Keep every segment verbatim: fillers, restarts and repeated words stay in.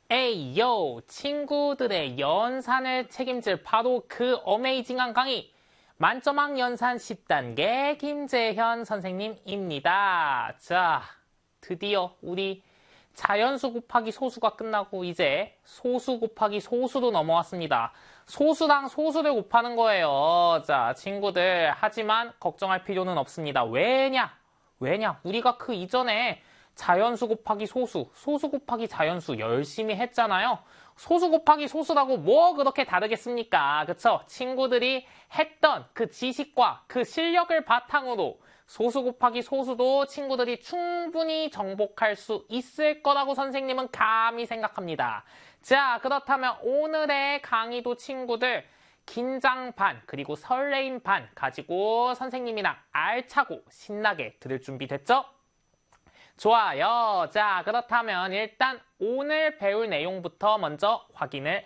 에이요, 친구들의 연산을 책임질 바로 그 어메이징한 강의 만점왕 연산 십 단계 김재현 선생님입니다. 자, 드디어 우리 자연수 곱하기 소수가 끝나고 이제 소수 곱하기 소수로 넘어왔습니다. 소수랑 소수를 곱하는 거예요. 자, 친구들, 하지만 걱정할 필요는 없습니다. 왜냐? 왜냐? 우리가 그 이전에 자연수 곱하기 소수, 소수 곱하기 자연수 열심히 했잖아요. 소수 곱하기 소수라고 뭐 그렇게 다르겠습니까? 그쵸? 친구들이 했던 그 지식과 그 실력을 바탕으로 소수 곱하기 소수도 친구들이 충분히 정복할 수 있을 거라고 선생님은 감히 생각합니다. 자, 그렇다면 오늘의 강의도 친구들 긴장 반 그리고 설레임 반 가지고 선생님이랑 알차고 신나게 들을 준비 됐죠? 좋아요. 자, 그렇다면 일단 오늘 배울 내용부터 먼저 확인을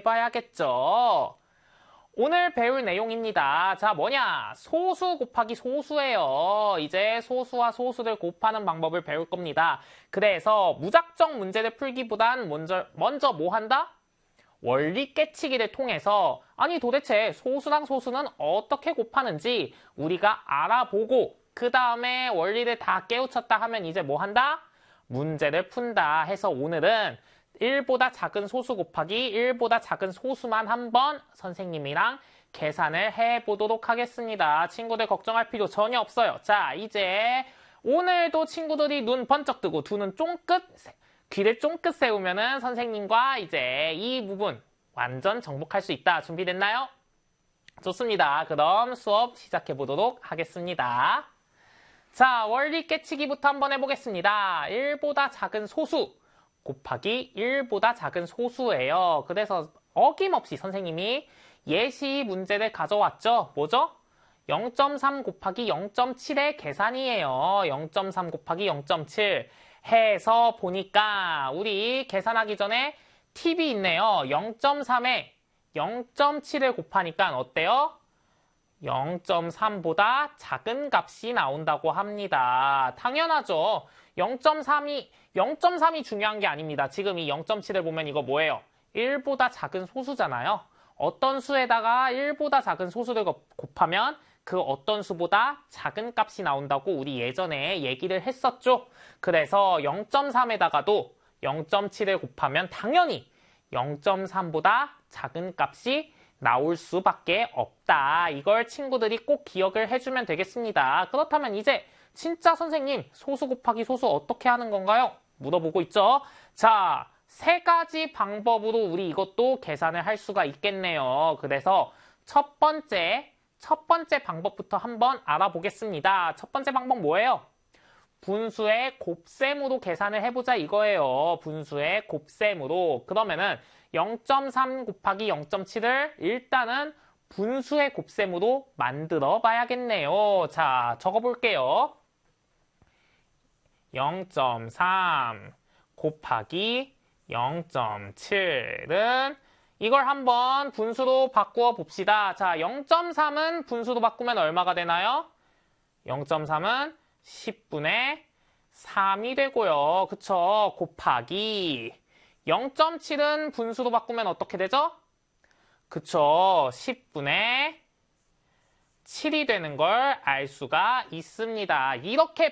해봐야겠죠. 오늘 배울 내용입니다. 자, 뭐냐? 소수 곱하기 소수예요. 이제 소수와 소수를 곱하는 방법을 배울 겁니다. 그래서 무작정 문제를 풀기보단 먼저, 먼저 뭐 한다? 원리 깨치기를 통해서 아니 도대체 소수랑 소수는 어떻게 곱하는지 우리가 알아보고 그 다음에 원리를 다 깨우쳤다 하면 이제 뭐 한다? 문제를 푼다 해서 오늘은 일보다 작은 소수 곱하기 일보다 작은 소수만 한번 선생님이랑 계산을 해보도록 하겠습니다. 친구들 걱정할 필요 전혀 없어요. 자, 이제 오늘도 친구들이 눈 번쩍 뜨고 두 눈 쫑긋, 귀를 쫑긋 세우면은 선생님과 이제 이 부분 완전 정복할 수 있다. 준비됐나요? 좋습니다. 그럼 수업 시작해 보도록 하겠습니다. 자, 원리 깨치기부터 한번 해보겠습니다. 일보다 작은 소수 곱하기 일보다 작은 소수예요. 그래서 어김없이 선생님이 예시 문제를 가져왔죠. 뭐죠? 영 점 삼 곱하기 영 점 칠의 계산이에요. 영 점 삼 곱하기 영 점 칠 해서 보니까 우리 계산하기 전에 팁이 있네요. 영 점 삼에 영 점 칠을 곱하니까 어때요? 영 점 삼보다 작은 값이 나온다고 합니다. 당연하죠. 영 점 삼이, 영 점 삼이 중요한 게 아닙니다. 지금 이 영 점 칠을 보면 이거 뭐예요? 일보다 작은 소수잖아요. 어떤 수에다가 일보다 작은 소수를 곱하면 그 어떤 수보다 작은 값이 나온다고 우리 예전에 얘기를 했었죠. 그래서 영 점 삼에다가도 영 점 칠을 곱하면 당연히 영 점 삼보다 작은 값이 나올 수밖에 없다. 이걸 친구들이 꼭 기억을 해주면 되겠습니다. 그렇다면 이제 진짜 선생님 소수 곱하기 소수 어떻게 하는 건가요? 물어보고 있죠. 자, 세 가지 방법으로 우리 이것도 계산을 할 수가 있겠네요. 그래서 첫 번째, 첫 번째 방법부터 한번 알아보겠습니다. 첫 번째 방법 뭐예요? 분수의 곱셈으로 계산을 해보자 이거예요. 분수의 곱셈으로. 그러면은 영 점 삼 곱하기 영 점 칠을 일단은 분수의 곱셈으로 만들어 봐야겠네요. 자, 적어볼게요. 영 점 삼 곱하기 영 점 칠은 이걸 한번 분수로 바꾸어 봅시다. 자, 영 점 삼은 분수로 바꾸면 얼마가 되나요? 영 점 삼은 십분의 삼이 되고요. 그쵸? 곱하기 영 점 칠은 분수로 바꾸면 어떻게 되죠? 그쵸? 십분의 칠이 되는 걸 알 수가 있습니다. 이렇게